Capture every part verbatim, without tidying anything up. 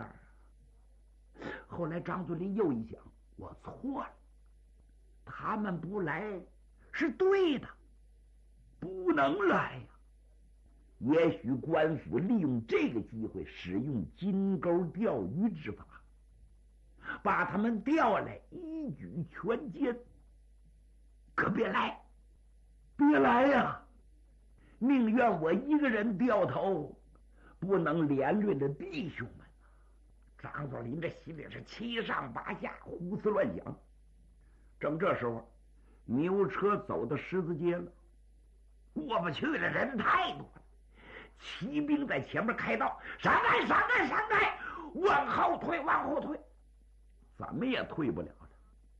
样啊。后来张作霖又一想，我错了，他们不来是对的，不能来呀、啊。也许官府利用这个机会，使用金钩钓鱼之法，把他们调来，一举全歼。可别来，别来呀、啊！宁愿我一个人掉头，不能连累着弟兄们。张作霖这心里是七上八下，胡思乱想。正这时候，牛车走到十字街了，过不去了，人太多了。骑兵在前面开道，闪开，闪开，闪开！往后退，往后退，怎么也退不了了。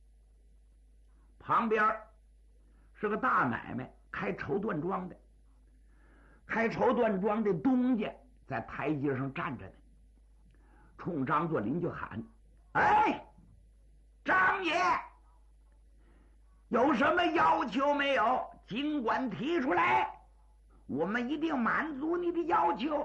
旁边是个大买卖，开绸缎庄的。开绸缎庄的东家在台阶上站着呢，冲张作霖就喊：“哎，张爷，有什么要求没有？尽管提出来，我们一定满足你的要求。”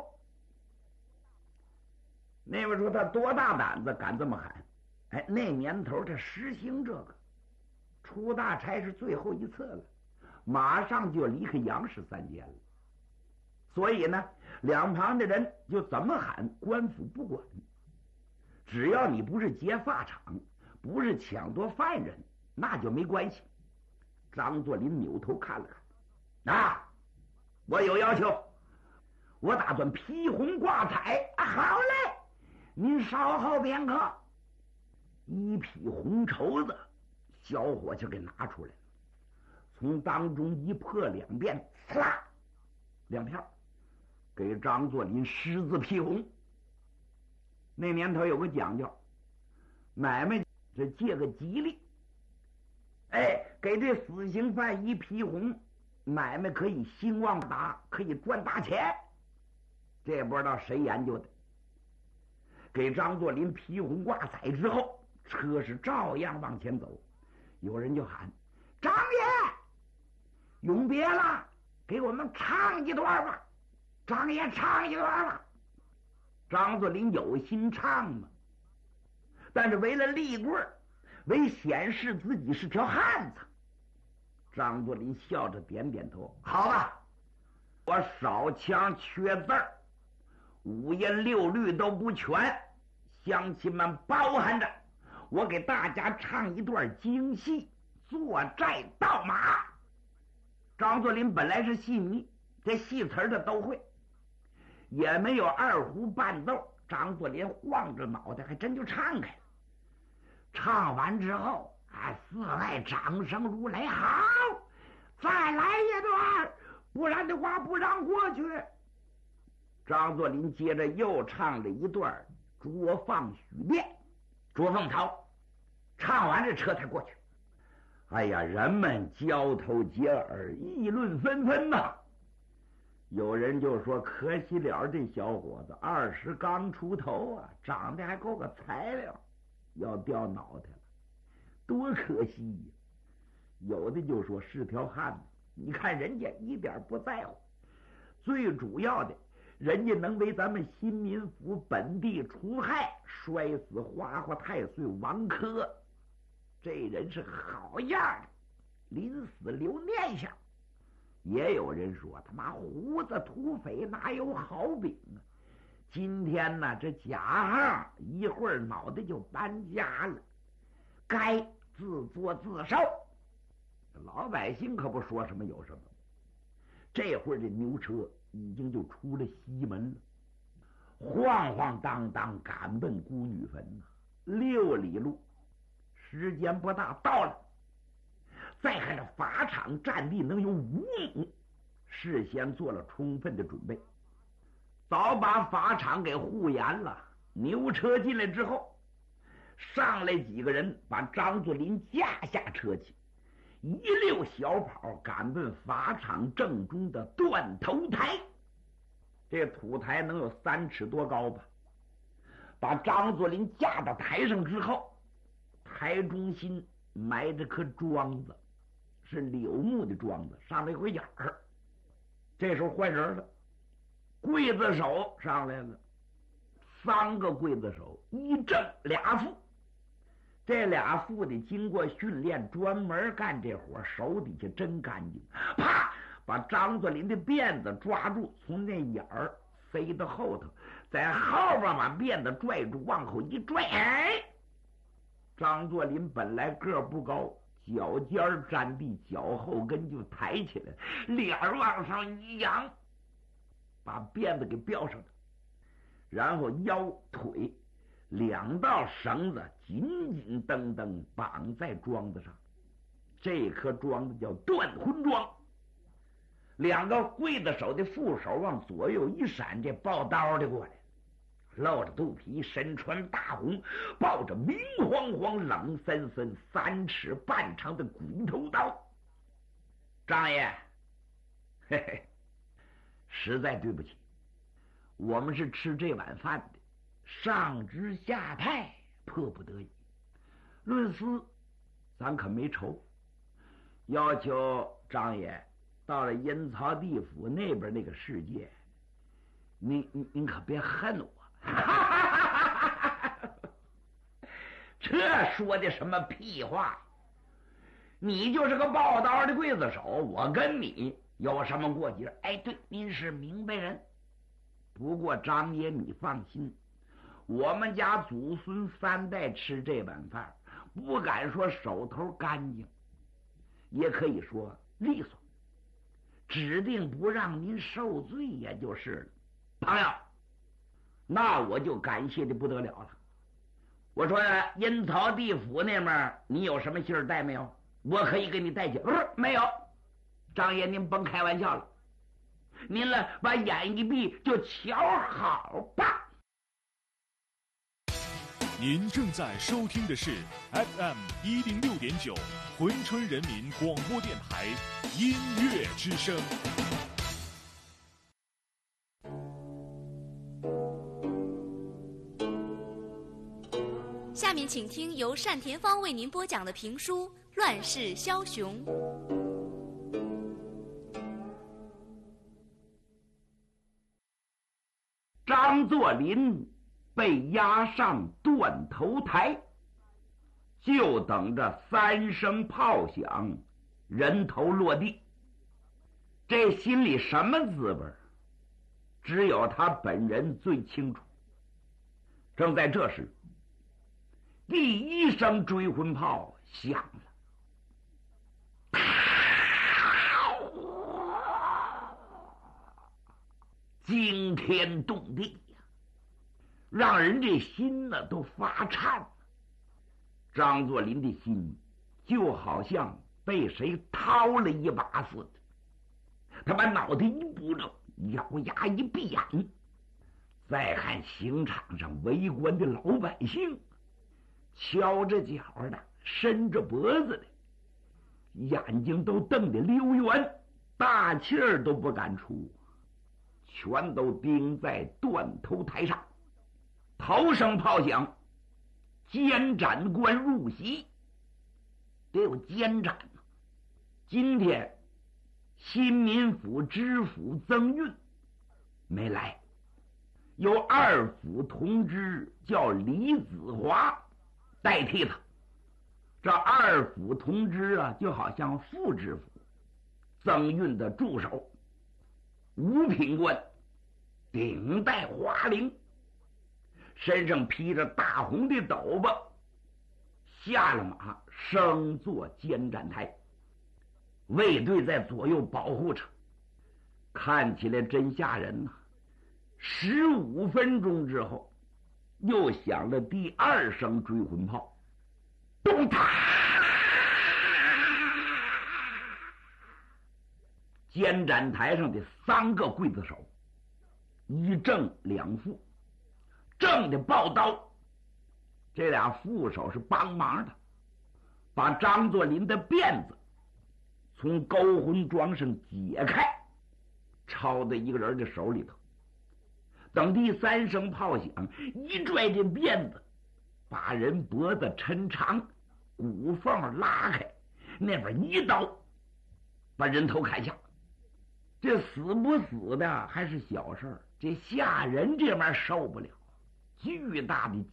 那位说他多大胆子，敢这么喊？哎，那年头他实行这个，出大差是最后一次了，马上就离开杨氏三监了。所以呢，两旁的人就怎么喊，官府不管。只要你不是劫发场，不是抢夺犯人，那就没关系。张作霖扭头看了看，啊，我有要求，我打算披红挂彩。啊，好嘞，您稍后片刻。一匹红绸子，小伙计给拿出来了，从当中一破两遍，呲啦，两片，给张作霖狮子披红。那年头有个讲究，买卖是借个吉利，哎，给这死刑犯一披红，买卖可以兴旺达，可以赚大钱。这不知道谁研究的。给张作霖披红挂彩之后，车是照样往前走。有人就喊：“张爷，永别了，给我们唱一段吧！张爷唱一段吧！”张作霖有心唱嘛，但是为了立棍，为显示自己是条汉子，张作霖笑着点点头：“好吧，我少腔缺字儿，五音六律都不全，乡亲们包涵着，我给大家唱一段京戏《坐寨盗马》。”张作霖本来是戏迷，这戏词儿他都会，也没有二胡伴奏，张作霖晃着脑袋还真就唱开了。唱完之后，啊，寺外掌声如雷，好，再来一段，不然的话不让过去。张作霖接着又唱了一段《捉放许殿》，捉凤巢。唱完这车才过去。哎呀，人们交头接耳，议论纷纷呐。有人就说，可惜了这小伙子，二十刚出头啊，长得还够个材料，要掉脑袋了，多可惜呀！有的就说是条汉子，你看人家一点不在乎，最主要的，人家能为咱们新民府本地除害，摔死花花太岁王珂，这人是好样的，临死留念想。也有人说，他妈胡子土匪哪有好饼啊？今天呢，这假行一会儿脑袋就搬家了，该自作自受。老百姓可不说什么有什么。这会儿这牛车已经就出了西门了，晃晃荡荡赶奔孤女坟呐，六里路，时间不大，到了。再看这法场占地能有五亩，事先做了充分的准备，早把法场给护严了。牛车进来之后，上来几个人把张作霖架下车去，一溜小跑赶奔法场正中的断头台。这土台能有三尺多高吧，把张作霖架到台上之后，台中心埋着颗桩子，是柳木的桩子，上面有个眼儿。这时候换人了，刽子手上来了， 三个刽子手，一正俩副。这俩副的经过训练，专门干这活，手底下真干净。啪，把张作霖的辫子抓住，从那眼儿塞到后头，在后边把辫子拽住，往后一拽，哎，张作霖本来个不高，脚尖沾地，脚后跟就抬起来，脸往上一扬，把辫子给吊上了，然后腰腿两道绳子紧紧蹬蹬绑在桩子上，这颗桩子叫断魂桩。两个刽子手的副手往左右一闪，这抱刀的过来，露着肚皮，身穿大红，抱着明晃晃、冷森森、三尺半长的骨头刀。张爷，嘿嘿，实在对不起，我们是吃这碗饭的，上知下派，迫不得已。论私，咱可没仇，要求张爷到了阴曹地府那边那个世界，您您您可别恨我。这说的什么屁话？你就是个抱刀的刽子手，我跟你有什么过节？哎，对，您是明白人。不过张爷你放心，我们家祖孙三代吃这碗饭，不敢说手头干净，也可以说利索，指定不让您受罪也就是了。朋友，那我就感谢的不得了了。我说阴曹地府那面你有什么信儿带没有？我可以给你带去。不是，没有。张爷您甭开玩笑了，您呢把眼一闭就瞧好吧。 您正在收听的是 F M 一零六点九珲春人民广播电台音乐之声。 下面请听由单田芳为您播讲的评书《乱世枭雄》。 张作霖被押上断头台，就等着三声炮响，人头落地。这心里什么滋味，只有他本人最清楚。正在这时，第一声追魂炮响了，惊天动地呀，让人这心呢都发颤了。张作霖的心就好像被谁掏了一把似的，他把脑袋一不正，咬牙一闭眼。再看刑场上围观的老百姓，敲着脚的，伸着脖子的，眼睛都瞪得溜圆，大气儿都不敢出，全都盯在断头台上。头声炮响，监斩官入席，得有监斩。今天新民府知府曾运没来，由二府同知叫李子华代替他。这二府同知啊，就好像副知府，曾运的助手。五品官，顶戴花翎，身上披着大红的斗篷，下了马，升坐监斩台，卫队在左右保护着，看起来真吓人呐、啊。十五分钟之后，又响了第二声追魂炮，咚嗒！监斩台上的三个刽子手，一正两副，正的抱刀，这俩副手是帮忙的，把张作霖的辫子从勾魂桩上解开，抄在一个人的手里头。等第三声炮响，一拽这辫子，把人脖子抻长，骨缝拉开，那边一刀把人头砍下。这死不死的还是小事儿，这吓人这玩意儿受不了。 巨大的